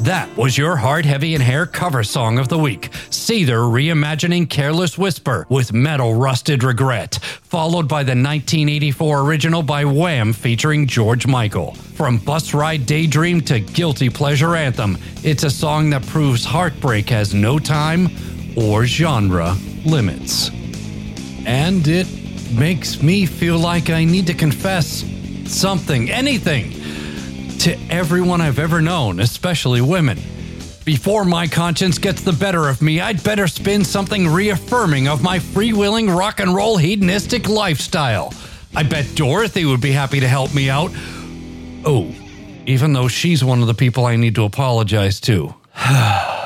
That was your Hard, Heavy, and Hair cover song of the week. Seether reimagining Careless Whisper with Metal Rusted Regret, followed by the 1984 original by Wham featuring George Michael. From Bus Ride Daydream to Guilty Pleasure Anthem, it's a song that proves heartbreak has no time or genre limits. And it makes me feel like I need to confess something, anything, to everyone I've ever known, especially women. Before my conscience gets the better of me, I'd better spin something reaffirming of my freewheeling rock and roll hedonistic lifestyle. I bet Dorothy would be happy to help me out. Oh, even though she's one of the people I need to apologize to.